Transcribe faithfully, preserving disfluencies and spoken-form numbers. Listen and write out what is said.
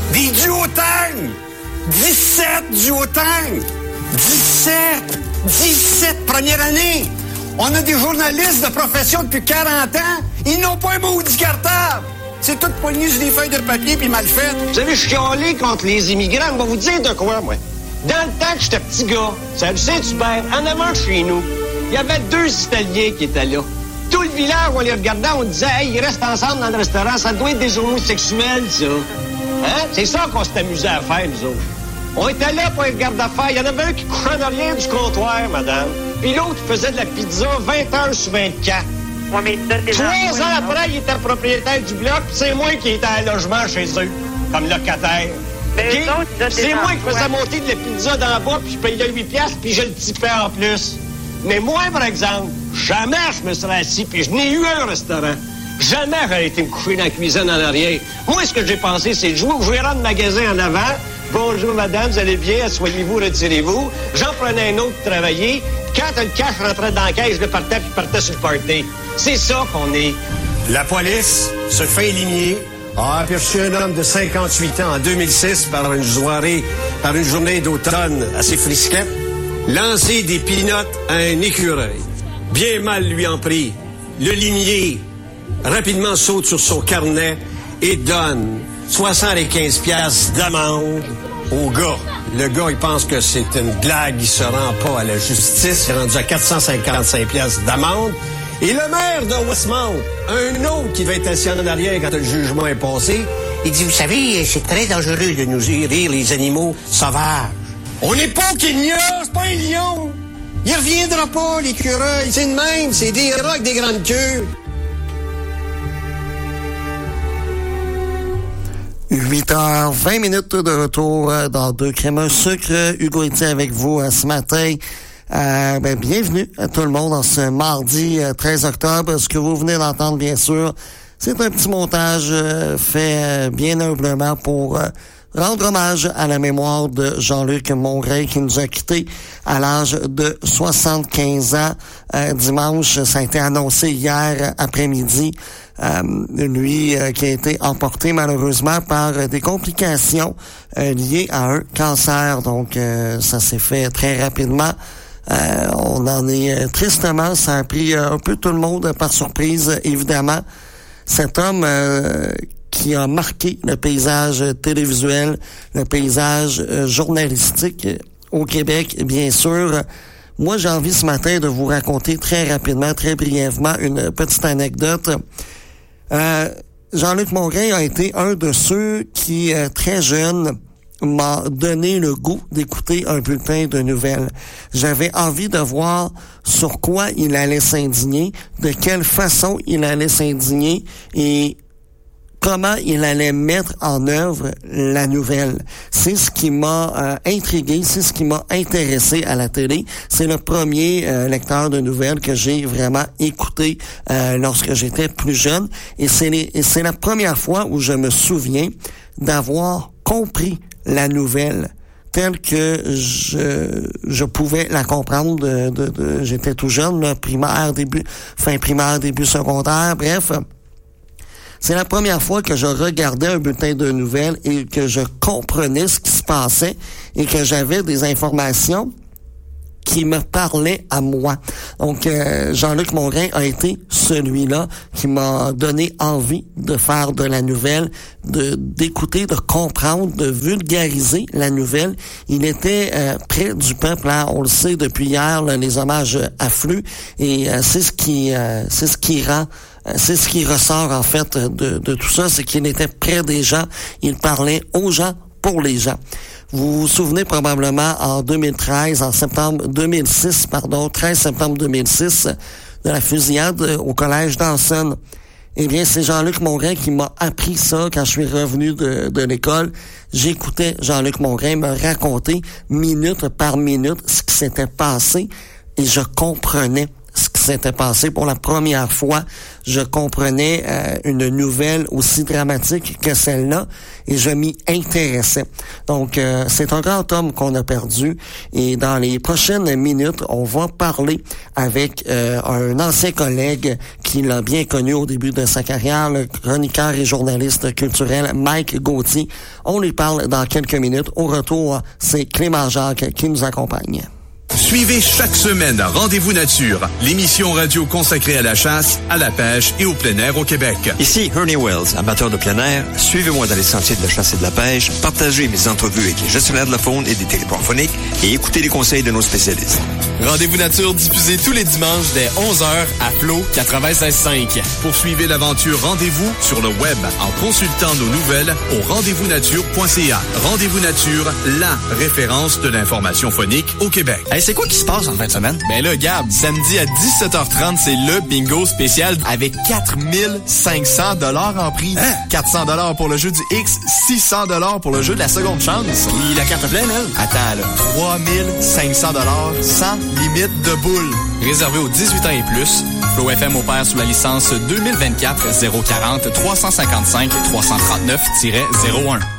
Des duotangs! dix-sept duotangs! dix-sept! dix-sept première année! On a des journalistes de profession depuis quarante ans. Ils n'ont pas un maudit cartable. C'est tout poigné sur des feuilles de papier puis mal fait. Vous savez, je suis chialé contre les immigrants. On va vous dire de quoi, moi. Dans le temps que j'étais petit gars, c'est du Saint-Hubert, en avant de chez nous, il y avait deux Italiens qui étaient là. Tout le village, on les regardait, on disait « Hey, ils restent ensemble dans le restaurant, ça doit être des homosexuels, ça. » Hein? C'est ça qu'on s'est amusé à faire, nous autres. On était là pour les regarder faire. Il y en avait un qui couchait en arrière du comptoir, madame. Puis l'autre faisait de la pizza vingt heures sur vingt-quatre. Ouais, mais Trois ans après, il était propriétaire du bloc, puis c'est moi qui étais à logement chez eux, comme locataire. Okay? C'est moi qui faisais monter de la pizza dans le bas, puis je payais huit piastres, puis je le tipais en plus. Mais moi, par exemple, jamais je me serais assis, puis je n'ai eu un restaurant. Jamais j'aurais été me coucher dans la cuisine en arrière. Moi, ce que j'ai pensé, c'est de jouer au gérant de magasin en avant. Bonjour, madame, vous allez bien? Asseyez-vous, retirez-vous. J'en prenais un autre pour travailler. Quand le cash rentrait dans la caisse, je le partais, puis partais sur le party. C'est ça qu'on est. La police se fait éliminer. A aperçu un homme de cinquante-huit ans en deux mille six par une soirée, par une journée d'automne assez frisquette, lancer des pinottes à un écureuil. Bien mal lui en prie. Le limier rapidement saute sur son carnet et donne soixante-quinze piastres d'amende au gars. Le gars, il pense que c'est une blague, il se rend pas à la justice. Il est rendu à quatre cent cinquante-cinq piastres d'amende. Et le maire de Westmount, un autre qui va être assis en arrière quand le jugement est passé, il dit, vous savez, c'est très dangereux de nous rire les animaux sauvages. On n'est pas au Kenya, c'est pas un lion. Il reviendra pas, l'écureuil, c'est de même, c'est des rats avec des grandes queues. huit heures vingt minutes de retour dans Deux Crèmes un Sucre. Hugo était avec vous ce matin. Euh, ben, bienvenue à tout le monde en ce mardi euh, treize octobre. Ce que vous venez d'entendre, bien sûr, c'est un petit montage euh, fait euh, bien humblement pour euh, rendre hommage à la mémoire de Jean-Luc Mongrain qui nous a quittés à l'âge de soixante-quinze ans. Euh, dimanche, ça a été annoncé hier après-midi. Euh, lui euh, qui a été emporté malheureusement par euh, des complications euh, liées à un cancer. Donc, euh, ça s'est fait très rapidement. Euh, on en est euh, tristement, ça a pris euh, un peu tout le monde par surprise, euh, évidemment. Cet homme euh, qui a marqué le paysage télévisuel, le paysage euh, journalistique euh, au Québec, bien sûr. Moi, j'ai envie ce matin de vous raconter très rapidement, très brièvement, une petite anecdote. Euh, Jean-Luc Mongrain a été un de ceux qui, euh, très jeune, m'a donné le goût d'écouter un bulletin de nouvelles. J'avais envie de voir sur quoi il allait s'indigner, de quelle façon il allait s'indigner et comment il allait mettre en œuvre la nouvelle. C'est ce qui m'a euh, intrigué, c'est ce qui m'a intéressé à la télé. C'est le premier euh, lecteur de nouvelles que j'ai vraiment écouté euh, lorsque j'étais plus jeune. Et c'est, les, et c'est la première fois où je me souviens d'avoir compris la nouvelle telle que je je pouvais la comprendre. De, de, de, j'étais tout jeune, là, primaire, début, fin primaire, début secondaire, bref. C'est la première fois que je regardais un bulletin de nouvelles et que je comprenais ce qui se passait et que j'avais des informations qui me parlaient à moi. Donc, euh, Jean-Luc Mongrain a été celui-là qui m'a donné envie de faire de la nouvelle, de d'écouter, de comprendre, de vulgariser la nouvelle. Il était euh, près du peuple, hein. On le sait depuis hier, là, les hommages affluent et euh, c'est ce qui euh, c'est ce qui rend C'est ce qui ressort, en fait, de, de tout ça, c'est qu'il était près des gens, il parlait aux gens, pour les gens. Vous vous souvenez probablement en deux mille treize, en septembre deux mille six, pardon, treize septembre deux mille six, de la fusillade au collège d'Anson. Eh bien, c'est Jean-Luc Mongrain qui m'a appris ça quand je suis revenu de, de l'école. J'écoutais Jean-Luc Mongrain me raconter minute par minute ce qui s'était passé et je comprenais ce qui s'était passé pour la première fois. je comprenais euh, une nouvelle aussi dramatique que celle-là et je m'y intéressais. Donc, euh, c'est un grand homme qu'on a perdu et dans les prochaines minutes, on va parler avec euh, un ancien collègue qui l'a bien connu au début de sa carrière, le chroniqueur et journaliste culturel Mike Gauthier. On lui parle dans quelques minutes. Au retour, c'est Clément Jacques qui nous accompagne. Suivez chaque semaine Rendez-vous Nature, l'émission radio consacrée à la chasse, à la pêche et au plein air au Québec. Ici Ernie Wells, amateur de plein air. Suivez-moi dans les sentiers de la chasse et de la pêche, partagez mes entrevues avec les gestionnaires de la faune et des territoires fauniques et écoutez les conseils de nos spécialistes. Rendez-vous Nature diffusé tous les dimanches dès onze heures à Flo quatre-vingt-seize cinq. Poursuivez l'aventure Rendez-vous sur le web en consultant nos nouvelles au rendez-vous nature point c a. Rendez-vous Nature, la référence de l'information faunique au Québec. Hey, c'est quoi qui se passe en fin de semaine? Ben là, Gab, samedi à dix-sept heures trente, c'est le bingo spécial avec quatre mille cinq cents dollars en prix. Hein? quatre cents dollars pour le jeu du X, six cents dollars pour le jeu de la seconde chance. Puis la carte pleine, elle? Attends, là, trois mille cinq cents dollars sans limite de boule. Réservé aux dix-huit ans et plus, Flow F M opère sous la licence deux mille vingt-quatre zéro quarante trois cent cinquante-cinq trois cent trente-neuf zéro un.